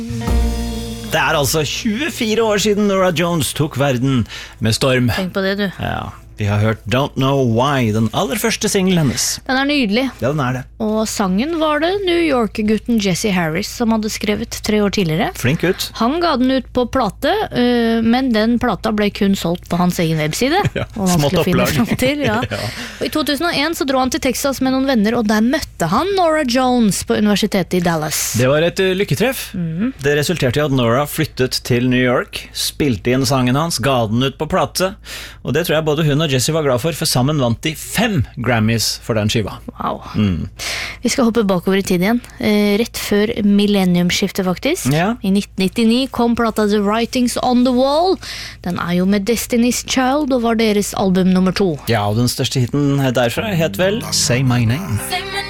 Det altså 24 år siden Norah Jones tok verden med storm. Tenk på det, du. Ja, vi har hørt Don't Know Why, den aller første singlen hennes. Den nydelig. Ja, den det. Og sangen var det New York-gutten Jesse Harris som hadde skrevet 3 år tidligere. Flink ut. Han ga den ut på plate, men den plata ble kun solgt på hans egen webside. Ja, og smått opplag. Ja. Ja. Og I 2001 så dro han til Texas med noen venner, og der møtte han Norah Jones på universitetet I Dallas. Det var et lykketreff. Det resulterte I at Norah flyttet til New York, spilte inn sangen hans, ga den ut på plate, og det tror jeg både hun og Jesse var glad for sammen vant de 5 Grammys for den skiva. Wow. Vi skal hoppe bakover I tid igjen, rett før millenniumsskiftet faktisk. Ja. I 1999 kom plata The Writings on the Wall. Den jo med Destiny's Child og var deres album nummer 2. Ja, og den største hiten derfra het vel Say My Name. Say my